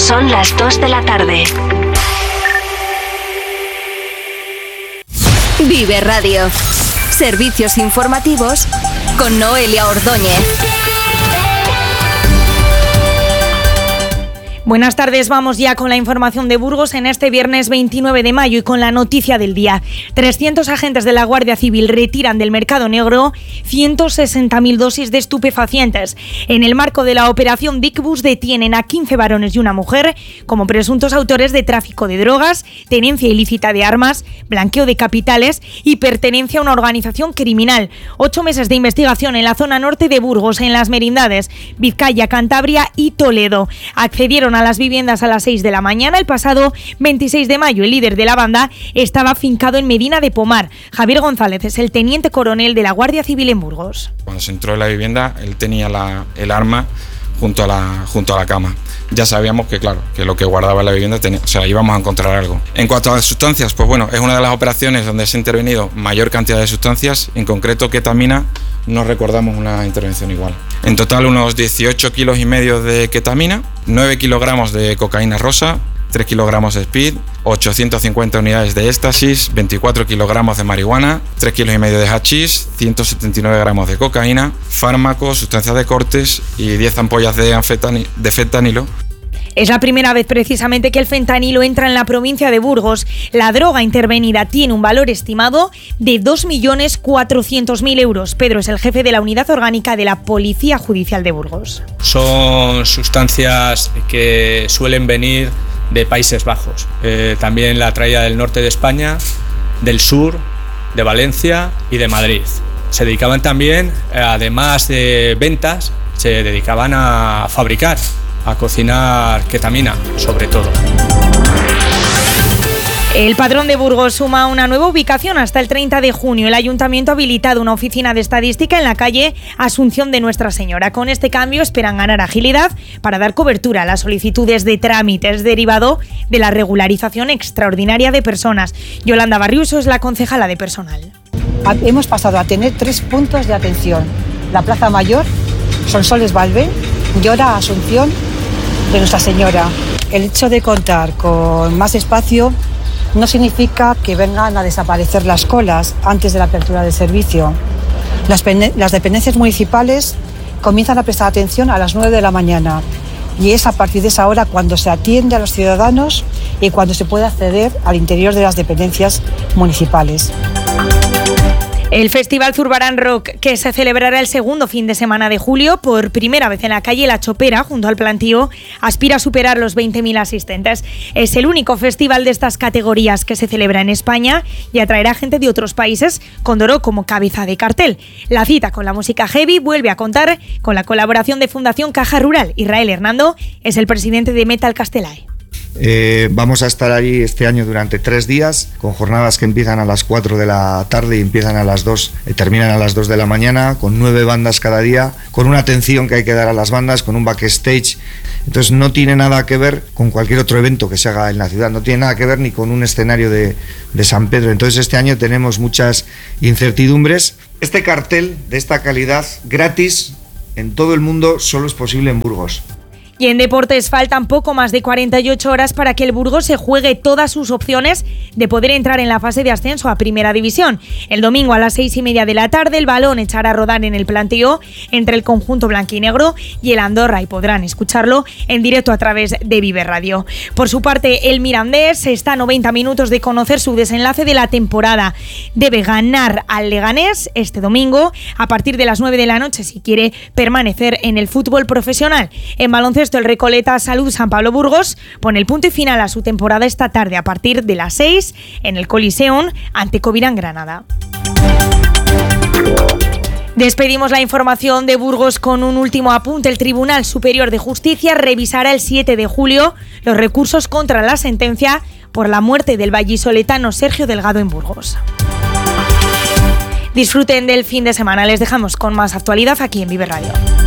Son las 2 de la tarde. Vive Radio. Servicios informativos con Noelia Ordóñez. Buenas tardes, vamos ya con la información de Burgos en este viernes 29 de mayo y con la noticia del día. 300 agentes de la Guardia Civil retiran del mercado negro 160.000 dosis de estupefacientes. En el marco de la operación Dicbus detienen a 15 varones y una mujer como presuntos autores de tráfico de drogas, tenencia ilícita de armas, blanqueo de capitales y pertenencia a una organización criminal. 8 meses de investigación en la zona norte de Burgos, en las Merindades, Vizcaya, Cantabria y Toledo. Accedieron a las viviendas a las 6 de la mañana el pasado 26 de mayo. El líder de la banda estaba afincado en Medina de Pomar. Javier González es el teniente coronel de la Guardia Civil en Burgos. Cuando se entró en la vivienda, él tenía el arma junto a la cama. Ya sabíamos que, claro, que lo que guardaba en la vivienda íbamos a encontrar algo. En cuanto a las sustancias, pues bueno, es una de las operaciones donde se ha intervenido mayor cantidad de sustancias, en concreto ketamina. No recordamos una intervención igual. En total unos 18 kilos y medio de ketamina, 9 kilogramos de cocaína rosa, 3 kilogramos de speed, 850 unidades de éxtasis, 24 kilogramos de marihuana, 3 kilos y medio de hachís, 179 gramos de cocaína, fármacos, sustancias de cortes y 10 ampollas de fentanilo. Es la primera vez precisamente que el fentanilo entra en la provincia de Burgos. La droga intervenida tiene un valor estimado de 2.400.000 euros. Pedro es el jefe de la unidad orgánica de la Policía Judicial de Burgos. Son sustancias que suelen venir de Países Bajos. También la traía del norte de España, del sur, de Valencia y de Madrid. Se dedicaban también, además de ventas, se dedicaban a fabricar, a cocinar ketamina, sobre todo. El Padrón de Burgos suma una nueva ubicación hasta el 30 de junio. El Ayuntamiento ha habilitado una oficina de estadística en la calle Asunción de Nuestra Señora. Con este cambio esperan ganar agilidad para dar cobertura a las solicitudes de trámites derivado de la regularización extraordinaria de personas. Yolanda Barriuso es la concejala de personal. Hemos pasado a tener 3 puntos de atención. La Plaza Mayor, Sonsoles Valve, Llora, Asunción de Nuestra Señora. El hecho de contar con más espacio no significa que vengan a desaparecer las colas antes de la apertura del servicio. Las dependencias municipales comienzan a prestar atención a las 9 de la mañana y es a partir de esa hora cuando se atiende a los ciudadanos y cuando se puede acceder al interior de las dependencias municipales. El Festival Zurbarán Rock, que se celebrará el segundo fin de semana de julio, por primera vez en la calle La Chopera, junto al plantío, aspira a superar los 20.000 asistentes. Es el único festival de estas categorías que se celebra en España y atraerá gente de otros países, con Doro como cabeza de cartel. La cita con la música heavy vuelve a contar con la colaboración de Fundación Caja Rural. Israel Hernando es el presidente de Metal Castelae. Vamos a estar allí este año durante 3 días, con jornadas que empiezan a las 4 de la tarde y empiezan a las 2, terminan a las 2 de la mañana, con 9 bandas cada día, con una atención que hay que dar a las bandas, con un backstage. Entonces no tiene nada que ver con cualquier otro evento que se haga en la ciudad, no tiene nada que ver ni con un escenario de San Pedro. Entonces este año tenemos muchas incertidumbres. Este cartel de esta calidad, gratis en todo el mundo, solo es posible en Burgos. Y en deportes faltan poco más de 48 horas para que el Burgos se juegue todas sus opciones de poder entrar en la fase de ascenso a Primera División. El domingo a las 6:30 de la tarde el balón echará a rodar en el plantío entre el conjunto blanquinegro y el Andorra y podrán escucharlo en directo a través de Vive Radio. Por su parte, el Mirandés está a 90 minutos de conocer su desenlace de la temporada. Debe ganar al Leganés este domingo a partir de las 9 de la noche si quiere permanecer en el fútbol profesional. En baloncesto, el Recoleta Salud San Pablo Burgos pone el punto y final a su temporada esta tarde a partir de las 6 en el Coliseum ante Covirán Granada. Despedimos la información de Burgos con un último apunte. El Tribunal Superior de Justicia revisará el 7 de julio los recursos contra la sentencia por la muerte del vallisoletano Sergio Delgado en Burgos. Disfruten del fin de semana. Les dejamos con más actualidad aquí en Vive Radio.